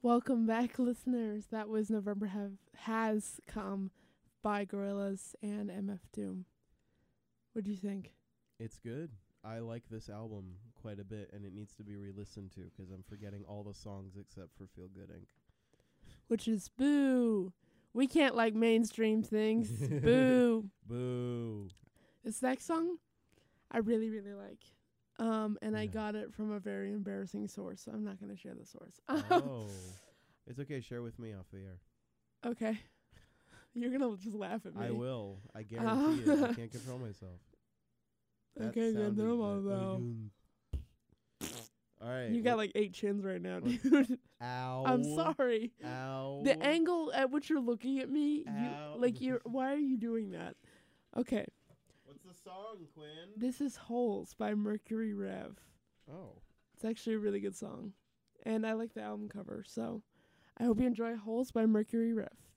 Welcome back, listeners. That was November Has Come by Gorillaz and MF Doom. What do you think? It's good. I like this album quite a bit, and it needs to be re-listened to because I'm forgetting all the songs except for Feel Good Inc. Which is boo. We can't like mainstream things. Boo. Boo. This next song, I really, really like. And I Yeah. got it from a very embarrassing source, so I'm not going to share the source. Oh. It's okay. Share with me off the air. Okay. You're going to just laugh at me. I will. I guarantee it. I can't control myself. That Okay, good. sounded No, bad. no. All right. You got like 8 chins right now, dude. Ow. I'm sorry. Ow. The angle at which you're looking at me, Ow. why are you doing that? Okay. What's the song, Quinn? This is Holes by Mercury Rev. Oh. It's actually a really good song. And I like the album cover, so I hope you enjoy Holes by Mercury Rev.